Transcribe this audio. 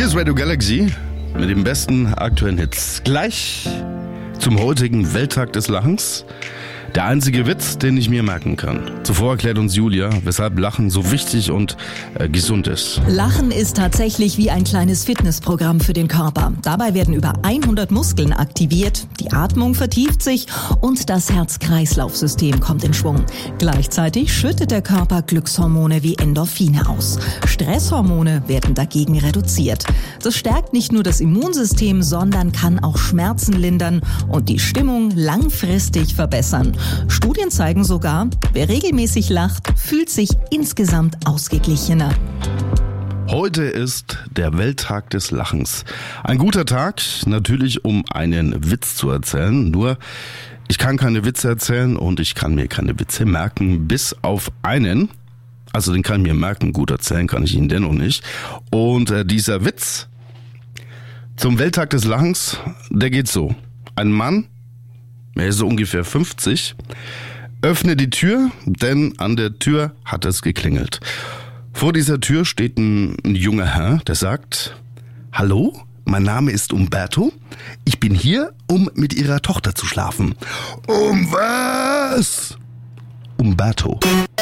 Hier ist Radio Galaxy mit den besten aktuellen Hits. Gleich zum heutigen Welttag des Lachens. Der einzige Witz, den ich mir merken kann. Zuvor erklärt uns Julia, weshalb Lachen so wichtig und gesund ist. Lachen ist tatsächlich wie ein kleines Fitnessprogramm für den Körper. Dabei werden über 100 Muskeln aktiviert, die Atmung vertieft sich und das Herz-Kreislauf-System kommt in Schwung. Gleichzeitig schüttet der Körper Glückshormone wie Endorphine aus. Stresshormone werden dagegen reduziert. Das stärkt nicht nur das Immunsystem, sondern kann auch Schmerzen lindern und die Stimmung langfristig verbessern. Studien zeigen sogar, wer regelmäßig lacht, fühlt sich insgesamt ausgeglichener. Heute ist der Welttag des Lachens. Ein guter Tag, natürlich, um einen Witz zu erzählen. Nur, ich kann keine Witze erzählen und ich kann mir keine Witze merken, bis auf einen. Also den kann ich mir merken, gut erzählen kann ich ihn dennoch nicht. Und dieser Witz zum Welttag des Lachens, der geht so. Ein Mann, er ist so ungefähr 50, öffne die Tür, denn an der Tür hat es geklingelt. Vor dieser Tür steht ein junger Herr, der sagt: Hallo, mein Name ist Umberto. Ich bin hier, um mit Ihrer Tochter zu schlafen. Um was? Umberto.